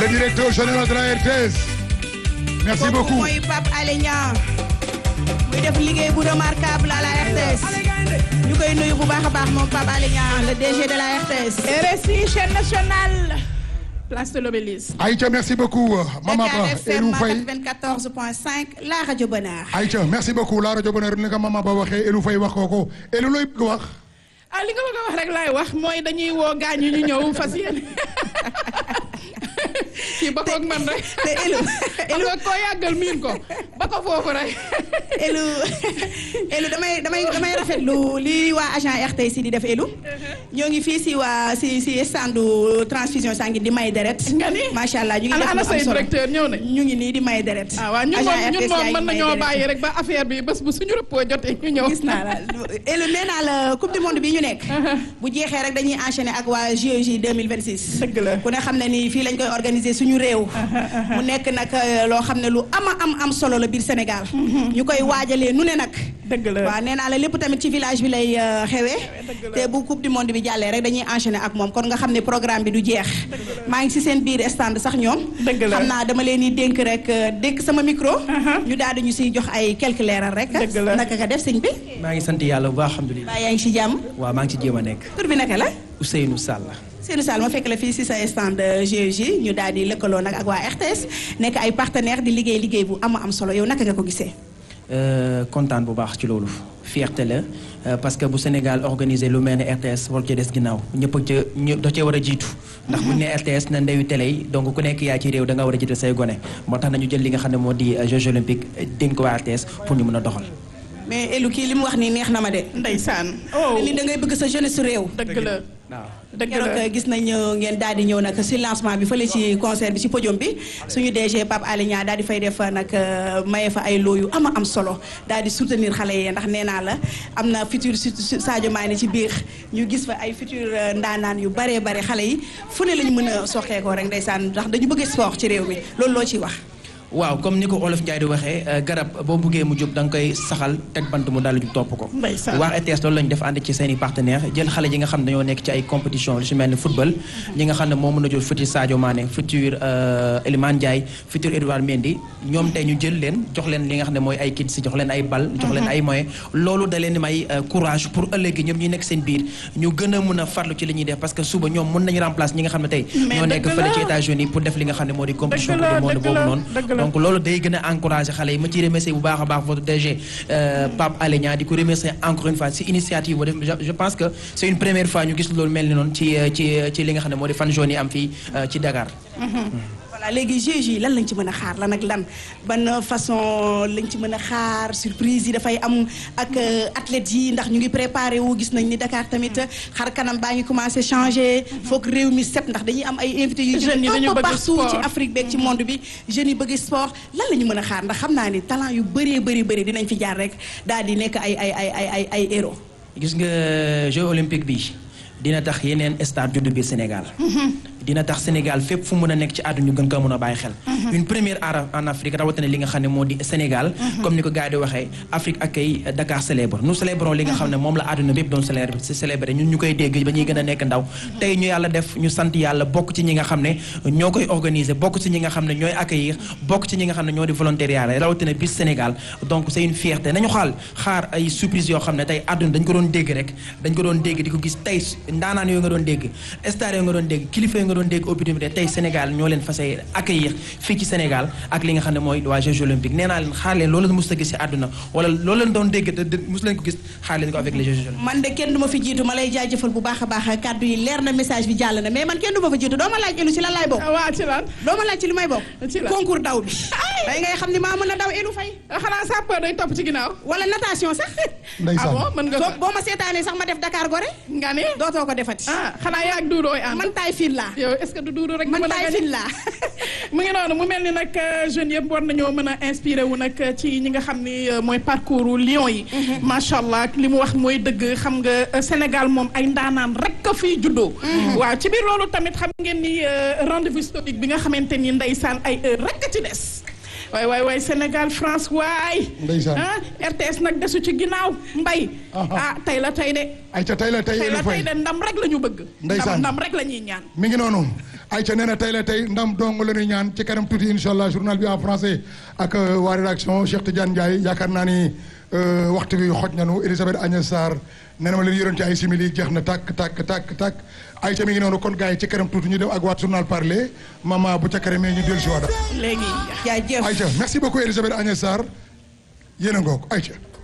le directeur général de la RTS. Merci beaucoup. mooy Pape Alé Niang muy def liggéey bu remarquable à la RTS ñu koy nuyu bu baax a baax moom Pape Alé Niang le DG de la RTS. RSI chaîne nationale place de l'Obélisque. Aïcha, merci beaucoup. Maman Ba Elou Faye 94.5 la rajo Bonheur. Aïcha, merci beaucoup la rajo Bonheur ni nga Maman Ba waxee Elou Faye wax ko Elou looy bëgg wax. ah li nga bëgg a wax rek laay wax mooy dañuy woo gaañu ñu ñëw fas yéene. kii ba koog man rek. te Elou nga koo yàggal miin ko ba ko foofu rek. Elou damay rafetlu li waa agent RTS di def Elou. ñoo ngi fii si standu transfusion sanguine di may deret. nga ni macha allah ñu ngi def ana say directeur ñëw nañ. ñu ngi nii di may deret. ah waaw ñun moom mën nañoo bàyyi rek ba affaire bi bés bu suñu repos jotee ñu ñëw. gis naa la Elou nee naa la coupe du monde bi ñu nekk. bu jeexee rek dañuy enchaîner ak waa JOJ 2026. dëgg la ku ne xam ne ni fii lañ koy organiser suñu réew. mu nekk nag loo xam ne lu am solo la biir Sénégal. ñu koy waajalee nu ne nag. dëgg la waaw nee naa la lépp tamit ci village bi lay xewee. te bu coupe du monde bi jàllee rek dañuy enchaîner ak moom kon nga xam ne programme bi du jeex. maa ngi ci seen biir stand sax ñoom. dëgg la xam naa dama leen di dénk rek dénk sama micro. ñu daal di ñu siy jox ay quelques leeral rek. dëgg la naka nga def sëñ bi. maa ngi sant yàlla bu baax alhamdulilah. waaw yaa ngi ci jàmm. waaw maa ngi ci jéem a nekk. tur bi naka la. Ousseynou Sall. Ousseynou Sall ma fekk la fii ci sa stand GEJ ñu daal di lëkkaloo nag ak waa RTS nekk ay partenaires di liggéey bu am solo yow naka nga ko gisee. kontaan bu baax ci loolu fierté la parce que bu Sénégal organisé lu mel ne RTS war cee des ginnaaw ñëpp da cee war a jiitu ndax bu ñu nee RTS na ndeyu télé yi donc ku nekk yaa ci réew da nga war a jiital say gone moo tax nañu jël li nga xam ne moo di Jeux olympiques dénk ko waa RTS pour ñu mën a doxal. mais Elou kii li mu wax nii neex na ma de. ndeysaan. li da ngay bëgg sa jeunesse su réew. dëgg la waaw. dëgg la keroog gis nañ ngeen daal di ñëw nag si lancement bi fële ci concert bi ci podium bi suñu DG Pape Alé Niang daal di fay def nag maye fa ay loo yu am solo daal di soutenir xale yi ndax nee naa la am na futur Sadio Mané ci biir ñu gis fa ay futur ndaanaan yu baree bare xale yi fu ne lañ mën a soxeekoo rek ndeysaan ndax dañu bëgg sport ci réew mi loolu loo ciy wax. waaw comme ni ko Olof Ndiaye di waxee garab boo buggee mu jub da nga koy saxal teg bant mu daal di topp ko. waa RTS loolu lañu def ànd ci seen i partenaires jël xale yi nga xam ne dañoo nekk ci ay compétition lu si mel ni football ñi nga xam ne moo mën a jël futur Sadio Mané futur Elimane Ndiaye futur Edouard Mendy ñoom tey ñu jël leen jox leen li nga xam ne mooy ay kits jox leen ay bal jox leen ay moyens loolu da leen di may courage pour ëllëg ñoom ñuy nekk seen biir ñu gën a mën a farlu ci li ñuy def parce que suba ñoom mën nañu remplacer ñi nga xam ne tey ñoo nekk fële ci États-Unis pour def li nga xam ne moo di compétition du monde boobu noonu donc loolu day gën a encouragé xale yi ma ciy remercier bu baax a baax votre DG Pape Alé Niang di ko remercier encore une fois ci initiative boo def je pense que c'est une première fois ñu gis loolu mel ni noonu ci li nga xam ne moo di fan jaune yi am fii ci Dakar. voilà léegi GEJ lan lañ ci mën a xaar lan ak lan ban façon lañ ci mën a xaar surprise yi dafay am ak athlètes yi ndax ñu ngi préparé wu gis nañ ni Dakar tamit xar kanam baa ngi commencé changé foog réew mi set ndax dañuy am ay invités yu jóge partout ci Afrique beeg ci monde bi jeunes yi bëgg sport lan la ñu mën a xaar ndax xam naa ni talent yu bëri dinañ fi jaar rek daal di nekk ay héros. gis nga Jeux olympiques bi dina tax yeneen stade juddu biir Sénégal. dina tax Sénégal fépp fu mën a nekk ci àdduna ñu gën ko mën a bàyyi xel. une première en Afrique rawatina li nga xam ne moo di Sénégal. comme ni ko gars yi di waxee Afrique accueille Dakar célèbre nous célébrons li nga xam ne moom la àdduna bépp doon célébrer ñun ñu koy dégg ba ñuy gën a nekk ndaw. tey ñu yàlla def ñu sant yàlla bokk ci ñi nga xam ne ñoo koy organiser bokk ci ñi nga xam ne ñooy accueillir bokk ci ñi nga xam ne ñoo di volontariat rawatina biir Sénégal donc c'est une fierté nañu xaar ay surprise yoo xam ne tey àdduna dañ ko doon dégg rek dañ ko doon dégg di ko gis tey ndaanaan yooyu nga doon dégg star yooyu nga doon dégg kilifa doon dégg opportunité tey Sénégal ñoo leen fas accueillir fii ci Sénégal ak li nga xam ne mooy waa Jeux olympiques nee naa leen xaar leen loolu leen mos a gis ci àdduna wala loolu leen doon dégg te mos leen ko gis xaar leen ko avec les Jeux olympiques. man de kenn du ma fi jiitu ma lay jaajëfal bu baax a baax kàddu yi leer na message bi jàll na mais man kenn du ma fa jiitu doo ma laaj Elou ci lan laay bokk. waaw ci lan. doo ma laaj ci li may bokk. ci lan concours daw bi. day ngay xam ni maa mën a daw Elou Faye. xanaa sapeur day topp ci ginnaaw. wala natation sax. ndeysaan mën nga ko boo ma seetaanee sax ma def Dakar Gorée. nga ne dootoo ko defati. xanaa yaa ak duudoo ànd. man taay fii laa. yow est-ce que du duudoo rek. man taay fii laa. mu ngi noonu mu mel ni nag jeunes yëpp war nañoo mën a inspiré wu nag ci ñi nga xam ni mooy parcours Lions yi. macha allah li mu wax mooy dëgg xam nga Sénégal moom ay ndaanaan rek ka fiy juddoo. waaw ci biir loolu tamit xam ngeen ni rendez-vous historique bi nga xamante ni ndeysaan ay heure rek ci des. waay Sénégal France waay. ndeysaan RTS nag desu ci ginnaaw mbay. tey la tey de. ayca tey la tey Elou Faye de ndam rek la ñu bëgg. ndeysaan ndam rek la ñuy ñaan. mi ngi noonu Aïcha nee na tey la tey ndam dong la ñuy ñaan ci kanam tuuti incha allah journal bi en français ak waa rédaction Cheikh Tidiane Ndiaye yaakaar naa ni waxtu bi xoj nañu Elisabeth Agnès Sarr nee na ma leen yoroon ci ay simili jeex na tàkk Aïcha mi ngi noonu kon gars yi ci kanam tuuti ñu dem ak waa journal parler mama bu ca kanamee ñu dellu si waat. léegi jaajëf Aïcha merci beaucoup Elisabeth Agnès Sarr yéen a ngoog Aïcha.